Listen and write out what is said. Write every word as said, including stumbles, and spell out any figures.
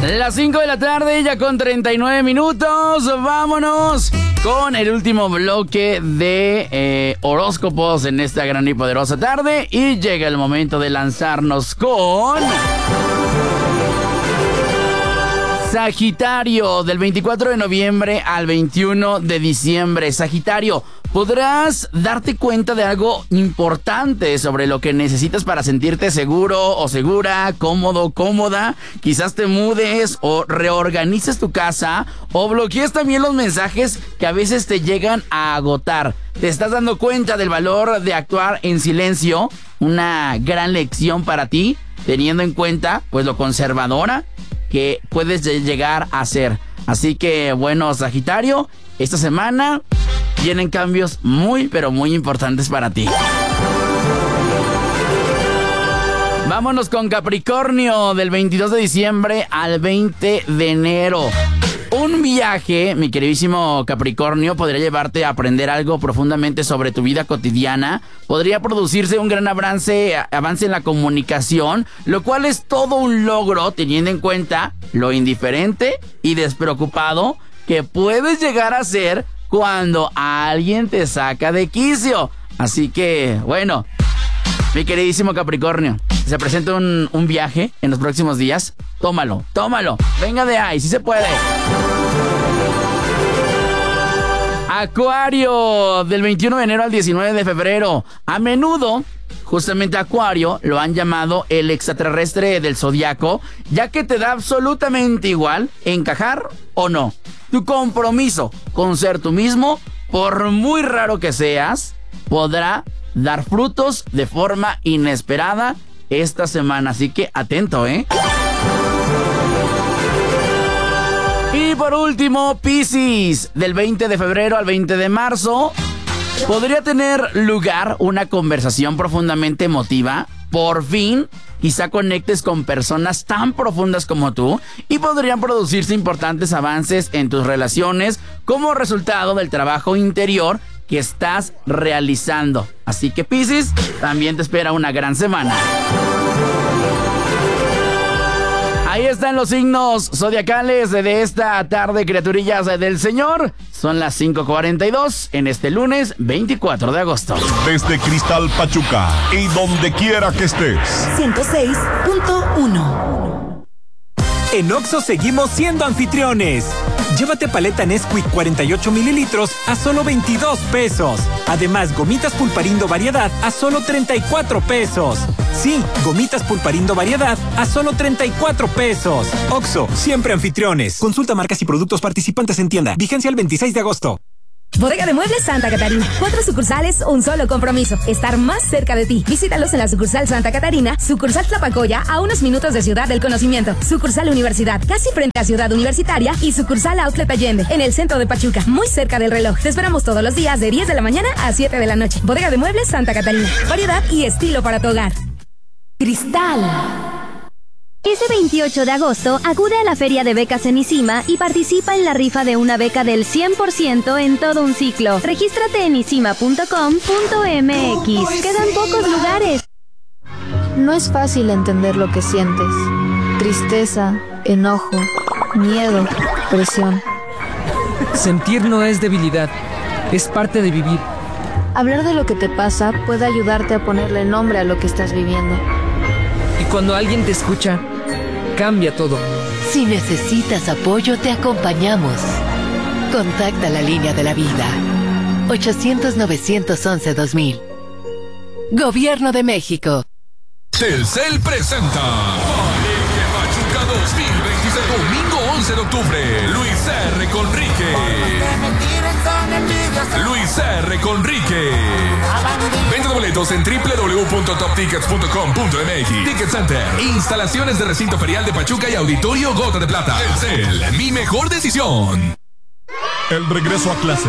Las cinco de la tarde, ya con treinta y nueve minutos. Vámonos con el último bloque de eh, horóscopos en esta gran y poderosa tarde. Y llega el momento de lanzarnos con Sagitario, del veinticuatro de noviembre al veintiuno de diciembre. Sagitario, podrás darte cuenta de algo importante sobre lo que necesitas para sentirte seguro o segura, cómodo, cómoda. Quizás te mudes o reorganices tu casa o bloquees también los mensajes que a veces te llegan a agotar. Te estás dando cuenta del valor de actuar en silencio. Una gran lección para ti, teniendo en cuenta pues lo conservadora que puedes llegar a ser. Así que bueno, Sagitario, esta semana vienen cambios muy pero muy importantes para ti. Vámonos con Capricornio, del veintidós de diciembre al veinte de enero. Un viaje, mi queridísimo Capricornio, podría llevarte a aprender algo profundamente sobre tu vida cotidiana. Podría producirse un gran avance, avance en la comunicación, lo cual es todo un logro teniendo en cuenta lo indiferente y despreocupado que puedes llegar a ser cuando alguien te saca de quicio. Así que, bueno, mi queridísimo Capricornio, si se presenta un, un viaje en los próximos días, tómalo, tómalo, venga de ahí, sí se puede. Acuario, del veintiuno de enero al diecinueve de febrero. A menudo, justamente Acuario lo han llamado el extraterrestre del zodiaco, ya que te da absolutamente igual encajar o no. Tu compromiso con ser tú mismo, por muy raro que seas, podrá dar frutos de forma inesperada esta semana. Así que atento, ¿eh? Y por último, Piscis, del veinte de febrero al veinte de marzo. Podría tener lugar una conversación profundamente emotiva. Por fin, quizá conectes con personas tan profundas como tú y podrían producirse importantes avances en tus relaciones como resultado del trabajo interior que estás realizando. Así que Piscis, también te espera una gran semana. Ahí están los signos zodiacales de esta tarde, criaturillas del Señor. Son las cinco cuarenta y dos en este lunes veinticuatro de agosto. Desde Cristal Pachuca y donde quiera que estés. ciento seis punto uno. En Oxxo seguimos siendo anfitriones. Llévate paleta Nesquik cuarenta y ocho mililitros a solo veintidós pesos. Además, gomitas Pulparindo variedad a solo treinta y cuatro pesos. Sí, gomitas Pulparindo variedad a solo treinta y cuatro pesos. Oxxo, siempre anfitriones. Consulta marcas y productos participantes en tienda. Vigencia el veintiséis de agosto. Bodega de Muebles Santa Catarina. Cuatro sucursales, un solo compromiso. Estar más cerca de ti. Visítalos en la sucursal Santa Catarina, sucursal Tlapacoya, a unos minutos de Ciudad del Conocimiento, sucursal Universidad, casi frente a Ciudad Universitaria, y sucursal Outlet Allende, en el centro de Pachuca, muy cerca del reloj. Te esperamos todos los días de diez de la mañana a siete de la noche. Bodega de Muebles Santa Catarina. Variedad y estilo para tu hogar. Cristal. Este veintiocho de agosto, acude a la Feria de Becas en ICIMA y participa en la rifa de una beca del cien por ciento en todo un ciclo. Regístrate en isima punto com punto m x. Quedan pocos lugares. No es fácil entender lo que sientes. Tristeza, enojo, miedo, presión. Sentir no es debilidad, es parte de vivir. Hablar de lo que te pasa puede ayudarte a ponerle nombre a lo que estás viviendo. Y cuando alguien te escucha, cambia todo. Si necesitas apoyo, te acompañamos. Contacta la línea de la vida. ochocientos, novecientos once, dos mil. Gobierno de México. Telcel presenta Valencia Pachuca dos mil veintiséis, domingo once de octubre. Luis R. Conrique. Luis R. Conrique. Venta de boletos en doble u doble u doble u punto top tickets punto com punto m x. Ticket Center. Instalaciones de recinto ferial de Pachuca y auditorio Gota de Plata. Telcel, mi mejor decisión. El regreso a clase.